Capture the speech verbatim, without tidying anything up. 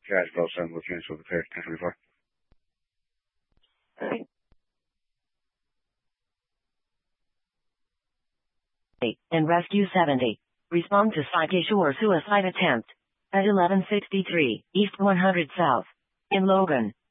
Jazz Bell seven, what's your name? So the pair, ten twenty-four. And Rescue seventy. Respond to Psyche Shore suicide attempt. At eleven sixty-three, East one hundred South. In Logan.